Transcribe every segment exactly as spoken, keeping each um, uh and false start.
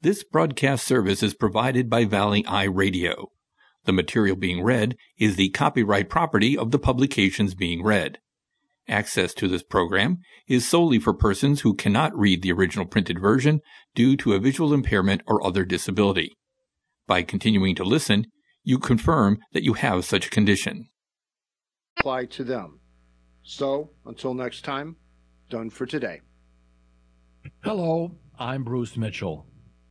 This broadcast service is provided by Valley Eye Radio. The material being read is the copyright property of the publications being read. Access to this program is solely for persons who cannot read the original printed version due to a visual impairment or other disability. By continuing to listen, you confirm that you have such a condition. Apply to them. So, until next time, done for today. Hello, I'm Bruce Mitchell.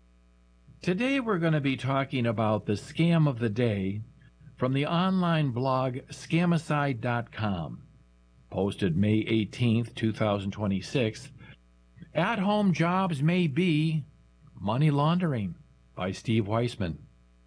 Today we're going to be talking about the scam of the day from the online blog Scamicide dot com, posted May eighteenth, two thousand twenty-six. At-home jobs may be money laundering by Steve Weissman.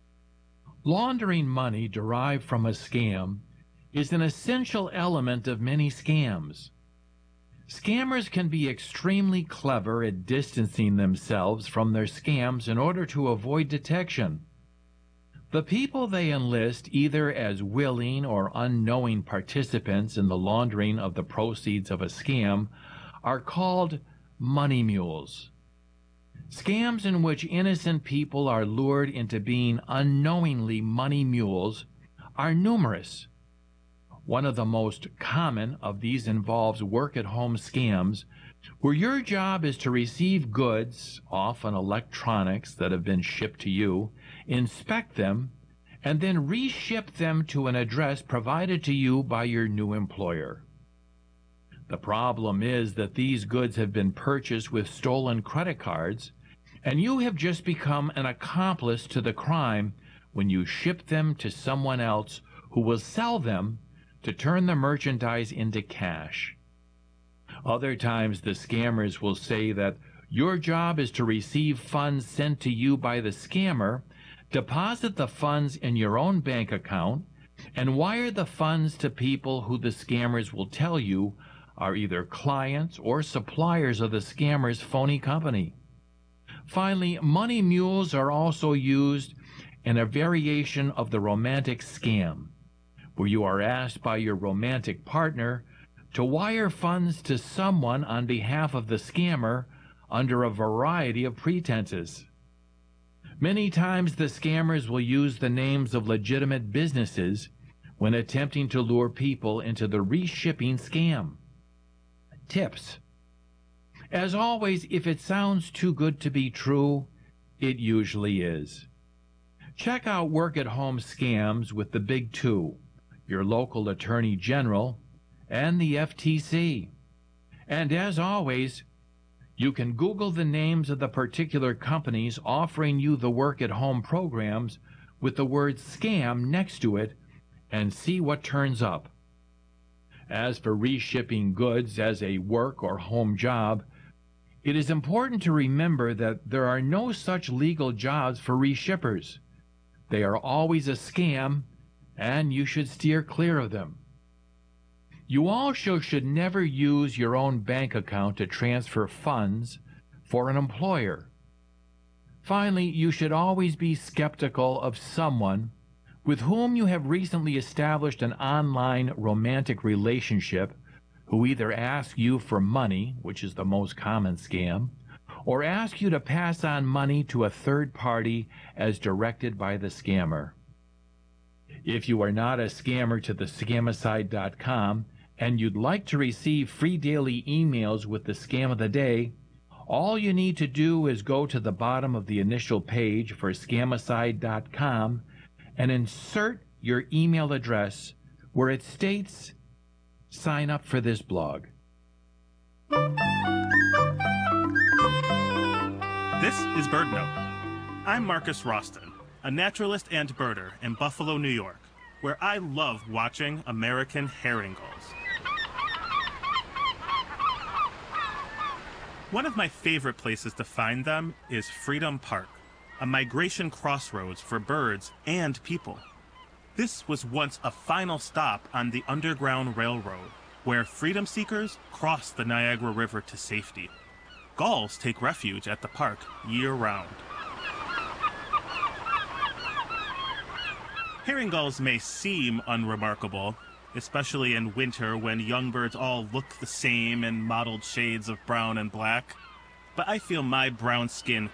Laundering money derived from a scam is an essential element of many scams. Scammers can be extremely clever at distancing themselves from their scams in order to avoid detection. The people they enlist, either as willing or unknowing participants in the laundering of the proceeds of a scam, are called money mules. Scams in which innocent people are lured into being unknowingly money mules are numerous. One of the most common of these involves work-at-home scams, where your job is to receive goods, often electronics that have been shipped to you, inspect them, and then reship them to an address provided to you by your new employer. The problem is that these goods have been purchased with stolen credit cards, and you have just become an accomplice to the crime when you ship them to someone else who will sell them to turn the merchandise into cash. Other times the scammers will say that your job is to receive funds sent to you by the scammer, deposit the funds in your own bank account, and wire the funds to people who the scammers will tell you are either clients or suppliers of the scammer's phony company. Finally, money mules are also used in a variation of the romantic scam, where you are asked by your romantic partner to wire funds to someone on behalf of the scammer under a variety of pretenses. Many times the scammers will use the names of legitimate businesses when attempting to lure people into the reshipping scam. Tips. As always, if it sounds too good to be true, it usually is. Check out work-at-home scams with the big two, your local Attorney General, and the F T C. And as always, you can Google the names of the particular companies offering you the work-at-home programs with the word scam next to it and see what turns up. As for reshipping goods as a work or home job, it is important to remember that there are no such legal jobs for reshippers. They are always a scam, and you should steer clear of them. You also should never use your own bank account to transfer funds for an employer. Finally, you should always be skeptical of someone with whom you have recently established an online romantic relationship who either ask you for money, which is the most common scam, or ask you to pass on money to a third party as directed by the scammer. If you are not a scammer to the Scamicide dot com and you'd like to receive free daily emails with the scam of the day, all you need to do is go to the bottom of the initial page for Scamicide dot com and insert your email address where it states, "Sign up for this blog." This is BirdNote. I'm Marcus Roston, a naturalist and birder in Buffalo, New York, where I love watching American herring gulls. One of my favorite places to find them is Freedom Park, a migration crossroads for birds and people. This was once a final stop on the Underground Railroad, where freedom seekers cross the Niagara River to safety. Gulls take refuge at the park year-round. Herring gulls may seem unremarkable, especially in winter when young birds all look the same in mottled shades of brown and black. But I feel my brown skin